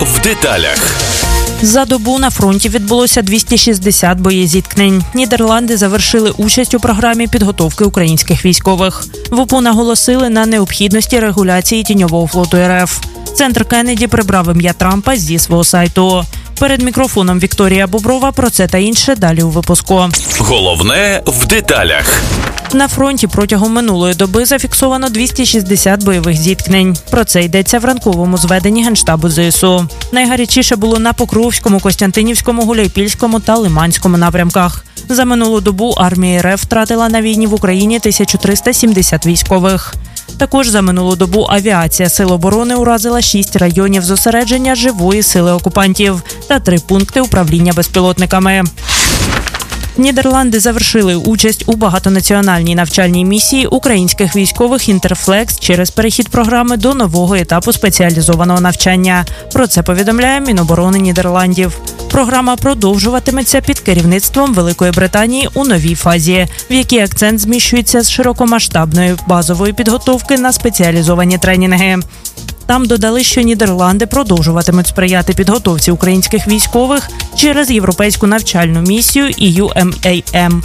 в деталях. За добу на фронті відбулося 260 боєзіткнень. Нідерланди завершили участь у програмі підготовки українських військових. В ОПУ наголосили на необхідності регуляції тіньового флоту РФ. Центр Кеннеді прибрав ім'я Трампа зі свого сайту. Перед мікрофоном Вікторія Боброва. Про це та інше далі у випуску. Головне в деталях. На фронті протягом минулої доби зафіксовано 260 бойових зіткнень. Про це йдеться в ранковому зведенні Генштабу ЗСУ. Найгарячіше було на Покровському, Костянтинівському, Гуляйпільському та Лиманському напрямках. За минулу добу армія РФ втратила на війні в Україні 1370 військових. Також за минулу добу авіація Сил оборони уразила 6 районів зосередження живої сили окупантів та 3 пункти управління безпілотниками. Нідерланди завершили участь у багатонаціональній навчальній місії українських військових «Інтерфлекс» через перехід програми до нового етапу спеціалізованого навчання. Про це повідомляє Міноборони Нідерландів. Програма продовжуватиметься під керівництвом Великої Британії у новій фазі, в якій акцент зміщується з широкомасштабної базової підготовки на спеціалізовані тренінги. Там додали, що Нідерланди продовжуватимуть сприяти підготовці українських військових через європейську навчальну місію EUMAM.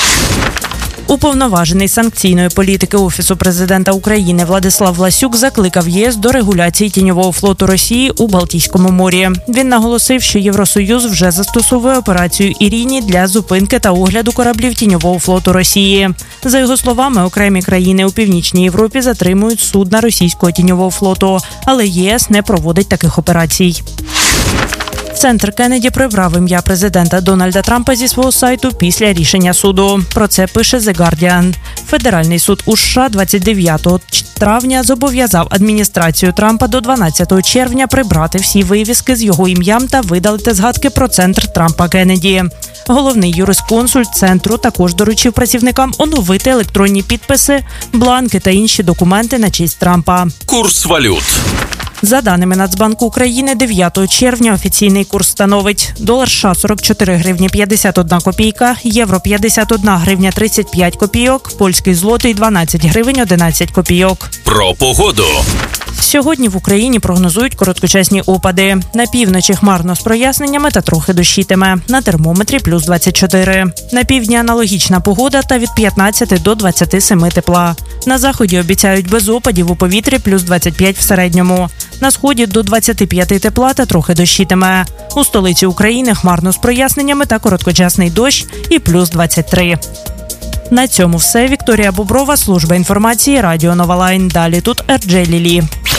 Уповноважений санкційної політики Офісу президента України Владислав Власюк закликав ЄС до регуляції тіньового флоту Росії у Балтійському морі. Він наголосив, що Євросоюз вже застосовує операцію «Іріні» для зупинки та огляду кораблів тіньового флоту Росії. За його словами, окремі країни у Північній Європі затримують судна російського тіньового флоту, але єС не проводить таких операцій. Центр Кеннеді прибрав ім'я президента Дональда Трампа зі свого сайту після рішення суду. Про це пише The Guardian. Федеральний суд у США 29 травня зобов'язав адміністрацію Трампа до 12 червня прибрати всі вивіски з його ім'ям та видалити згадки про центр Трампа Кеннеді. Головний юрисконсульт центру також доручив працівникам оновити електронні підписи, бланки та інші документи на честь Трампа. Курс валют. За даними Нацбанку України, 9 червня офіційний курс становить долар США 44 гривні 51 копійка, євро 51 гривня 35 копійок, польський злотий 12 гривень 11 копійок. Про погоду. Сьогодні в Україні прогнозують короткочасні опади. На півночі хмарно з проясненнями та трохи дощитиме. На термометрі плюс 24. На півдні аналогічна погода та від 15 до 27 тепла. На заході обіцяють без опадів, у повітрі плюс 25 в середньому. На сході до 25 тепла та трохи дощитиме. У столиці України хмарно з проясненнями та короткочасний дощ і плюс 23. На цьому все. Вікторія Боброва, служба інформації, Радіо Нова Лайн. Далі тут Ерджей Лілі.